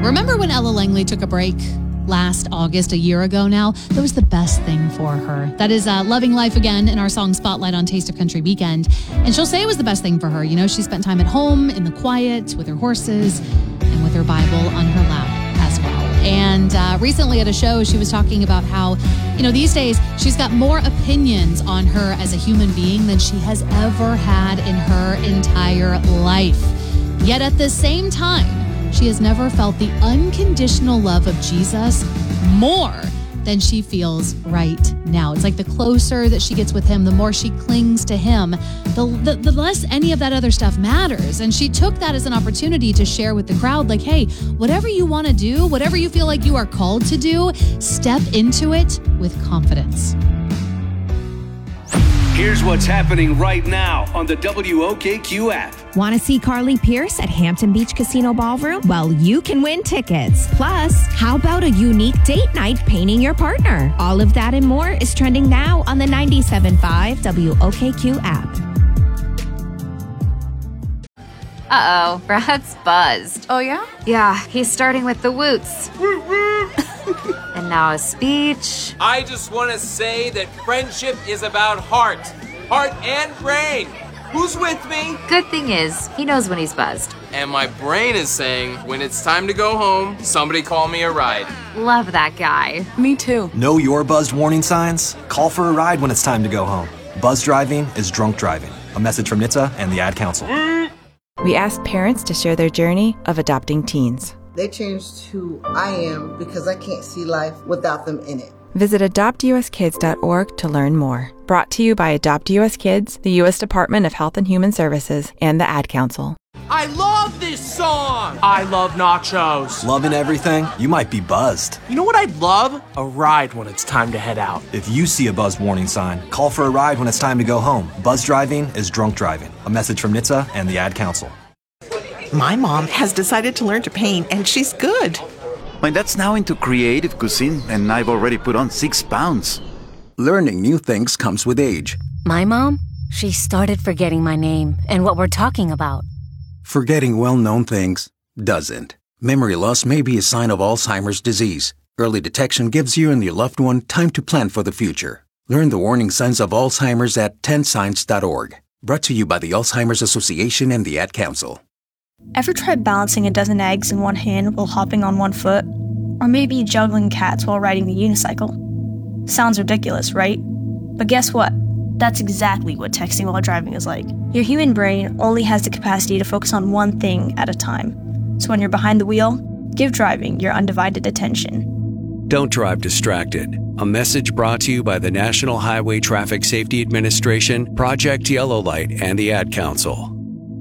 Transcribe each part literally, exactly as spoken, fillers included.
Remember when Ella Langley took a break last August, a year ago now? That was the best thing for her. That is uh, Loving Life Again in our song Spotlight on Taste of Country Weekend. And she'll say it was the best thing for her. You know, she spent time at home in the quiet with her horses and with her Bible on her lap as well. And uh, recently at a show, she was talking about how, you know, these days she's got more opinions on her as a human being than she has ever had in her entire life. Yet at the same time, she has never felt the unconditional love of Jesus more than she feels right now. It's like the closer that she gets with him, the more she clings to him, the, the, the less any of that other stuff matters. And she took that as an opportunity to share with the crowd, like, hey, whatever you want to do, whatever you feel like you are called to do, step into it with confidence. Here's what's happening right now on the W O K Q app. Want to see Carly Pierce at Hampton Beach Casino Ballroom? Well, you can win tickets. Plus, how about a unique date night painting your partner? All of that and more is trending now on the ninety-seven point five W O K Q app. Uh-oh, Brad's buzzed. Oh, yeah? Yeah, he's starting with the woots. And now a speech. I just want to say that friendship is about heart. Heart and brain. Who's with me? Good thing is, he knows when he's buzzed. And my brain is saying, when it's time to go home, somebody call me a ride. Love that guy. Me too. Know your buzzed warning signs? Call for a ride when it's time to go home. Buzz driving is drunk driving. A message from N H T S A and the Ad Council. We asked parents to share their journey of adopting teens. They changed who I am because I can't see life without them in it. Visit adopt u s kids dot org to learn more. Brought to you by Adopt U S Kids, the U S Department of Health and Human Services, and the Ad Council. I love this song! I love nachos. Loving everything? You might be buzzed. You know what I'd love? A ride when it's time to head out. If you see a buzzed warning sign, call for a ride when it's time to go home. Buzz driving is drunk driving. A message from N H T S A and the Ad Council. My mom has decided to learn to paint, and she's good. My dad's now into creative cuisine, and I've already put on six pounds. Learning new things comes with age. My mom, she started forgetting my name and what we're talking about. Forgetting well-known things doesn't. Memory loss may be a sign of Alzheimer's disease. Early detection gives you and your loved one time to plan for the future. Learn the warning signs of Alzheimer's at ten signs dot org. Brought to you by the Alzheimer's Association and the Ad Council. Ever tried balancing a dozen eggs in one hand while hopping on one foot? Or maybe juggling cats while riding the unicycle? Sounds ridiculous, right? But guess what? That's exactly what texting while driving is like. Your human brain only has the capacity to focus on one thing at a time. So when you're behind the wheel, give driving your undivided attention. Don't drive distracted. A message brought to you by the National Highway Traffic Safety Administration, Project Yellow Light, and the Ad Council.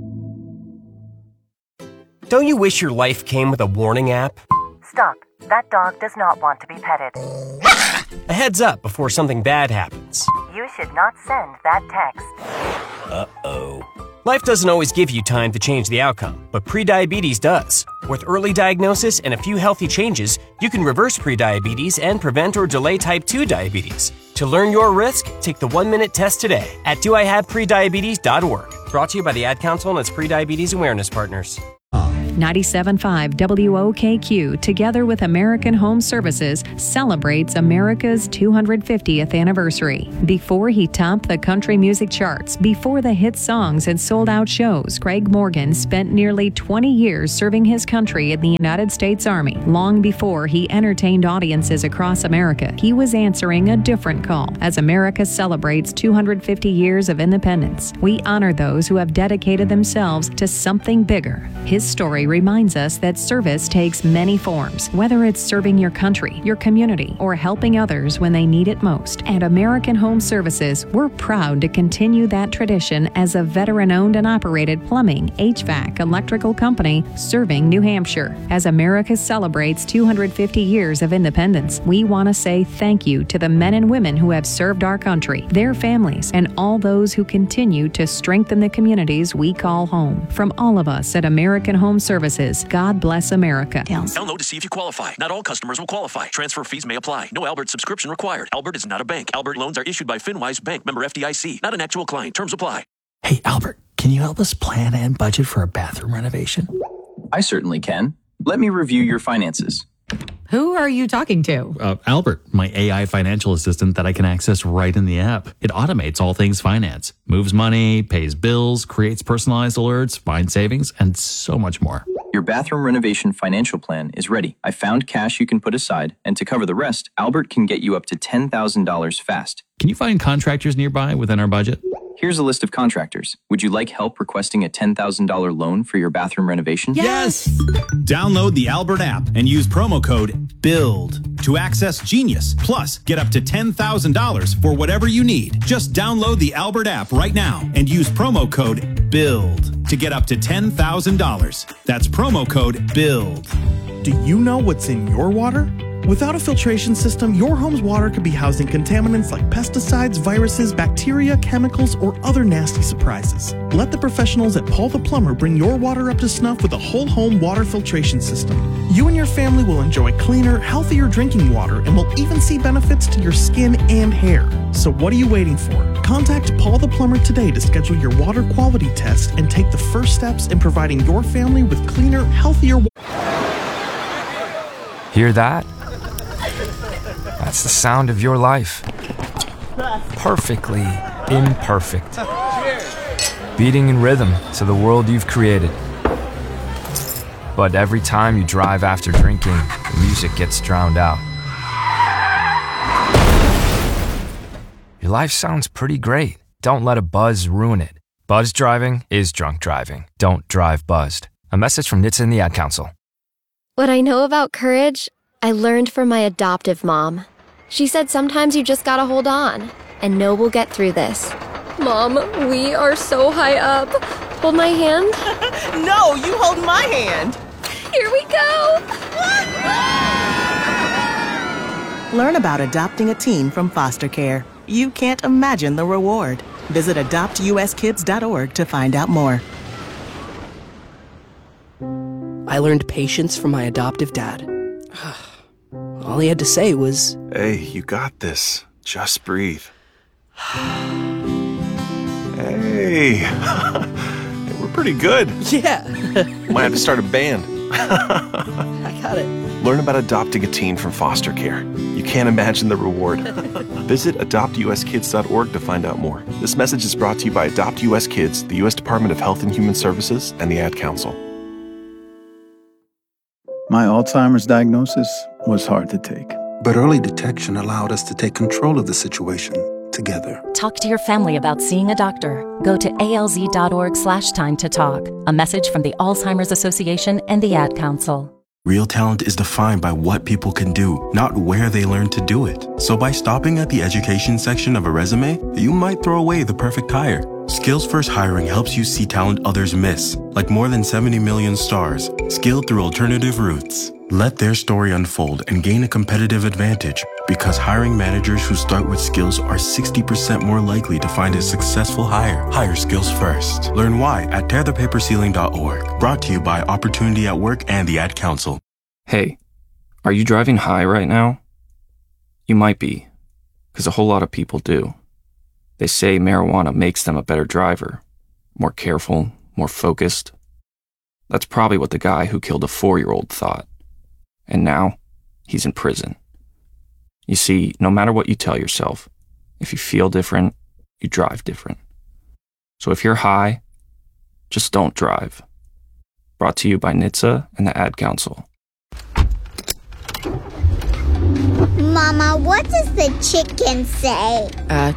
Don't you wish your life came with a warning app? Stop. That dog does not want to be petted. A heads up before something bad happens. You should not send that text. Uh-oh. Life doesn't always give you time to change the outcome, but prediabetes does. With early diagnosis and a few healthy changes, you can reverse prediabetes and prevent or delay type two diabetes. To learn your risk, take the one-minute test today at do I have prediabetes dot org. Brought to you by the Ad Council and its prediabetes awareness partners. ninety-seven point five W O K Q, together with American Home Services, celebrates America's two hundred fiftieth anniversary. Before he topped the country music charts, before the hit songs and sold-out shows, Craig Morgan spent nearly twenty years serving his country in the United States Army. Long before he entertained audiences across America, he was answering a different call. As America celebrates two hundred fifty years of independence, we honor those who have dedicated themselves to something bigger. His story reminds us that service takes many forms, whether it's serving your country, your community, or helping others when they need it most. At American Home Services, we're proud to continue that tradition as a veteran-owned and operated plumbing, H V A C, electrical company serving New Hampshire. As America celebrates two hundred fifty years of independence, we want to say thank you to the men and women who have served our country, their families, and all those who continue to strengthen the communities we call home. From all of us at American Home Services, God bless America. Download to see if you qualify. Not all customers will qualify. Transfer fees may apply. No Albert subscription required. Albert is not a bank. Albert loans are issued by FinWise Bank, member F D I C. Not an actual client. Terms apply. Hey, Albert, can you help us plan and budget for a bathroom renovation? I certainly can. Let me review your finances. Who are you talking to? Uh, Albert, my A I financial assistant that I can access right in the app. It automates all things finance, moves money, pays bills, creates personalized alerts, finds savings, and so much more. Your bathroom renovation financial plan is ready. I found cash you can put aside, and to cover the rest, Albert can get you up to ten thousand dollars fast. Can you find contractors nearby within our budget? Here's a list of contractors. Would you like help requesting a ten thousand dollars loan for your bathroom renovation? Yes! Download the Albert app and use promo code BUILD to access Genius. Plus, get up to ten thousand dollars for whatever you need. Just download the Albert app right now and use promo code BUILD to get up to ten thousand dollars. That's promo code BUILD. Do you know what's in your water? Without a filtration system, your home's water could be housing contaminants like pesticides, viruses, bacteria, chemicals, or other nasty surprises. Let the professionals at Paul the Plumber bring your water up to snuff with a whole home water filtration system. You and your family will enjoy cleaner, healthier drinking water and will even see benefits to your skin and hair. So what are you waiting for? Contact Paul the Plumber today to schedule your water quality test and take the first steps in providing your family with cleaner, healthier water. Hear that? That's the sound of your life. Perfectly imperfect. Beating in rhythm to the world you've created. But every time you drive after drinking, the music gets drowned out. Your life sounds pretty great. Don't let a buzz ruin it. Buzz driving is drunk driving. Don't drive buzzed. A message from N H T S A and the Ad Council. What I know about courage, I learned from my adoptive mom. She said sometimes you just gotta hold on and know we'll get through this. Mom, we are so high up. Hold my hand. No, you hold my hand. Here we go. Learn about adopting a teen from foster care. You can't imagine the reward. Visit adopt u s kids dot org to find out more. I learned patience from my adoptive dad. All he had to say was, "Hey, you got this. Just breathe." Hey, we're pretty good. Yeah. Might have to start a band. I got it. Learn about adopting a teen from foster care. You can't imagine the reward. Visit adopt u s kids dot org to find out more. This message is brought to you by Adopt U S Kids, the U S Department of Health and Human Services, and the Ad Council. My Alzheimer's diagnosis was hard to take. But early detection allowed us to take control of the situation together. Talk to your family about seeing a doctor. Go to A L Z dot org slash time to talk. A message from the Alzheimer's Association and the Ad Council. Real talent is defined by what people can do, not where they learn to do it. So by stopping at the education section of a resume, you might throw away the perfect hire. Skills First Hiring helps you see talent others miss, like more than seventy million stars, skilled through alternative routes. Let their story unfold and gain a competitive advantage, because hiring managers who start with skills are sixty percent more likely to find a successful hire. Hire skills first. Learn why at tear the paper ceiling dot org. Brought to you by Opportunity at Work and the Ad Council. Hey, are you driving high right now? You might be, because a whole lot of people do. They say marijuana makes them a better driver, more careful, more focused. That's probably what the guy who killed a four-year-old thought. And now, he's in prison. You see, no matter what you tell yourself, if you feel different, you drive different. So if you're high, just don't drive. Brought to you by N H T S A and the Ad Council. Mama, what does the chicken say? Uh,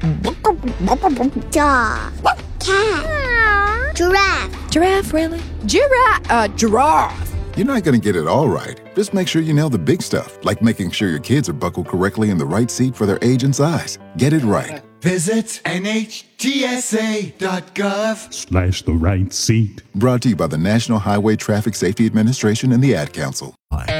Dog. Cat. Giraffe. Giraffe, really? Giraffe. Uh, giraffe. You're not going to get it all right. Just make sure you nail the big stuff, like making sure your kids are buckled correctly in the right seat for their age and size. Get it right. Visit N H T S A dot gov Slash the right seat. Brought to you by the National Highway Traffic Safety Administration and the Ad Council.